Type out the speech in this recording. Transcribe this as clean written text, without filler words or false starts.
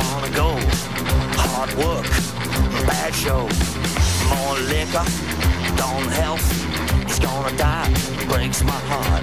wanna go. Hard work, bad show. More liquor, don't help. He's gonna die, breaks my heart.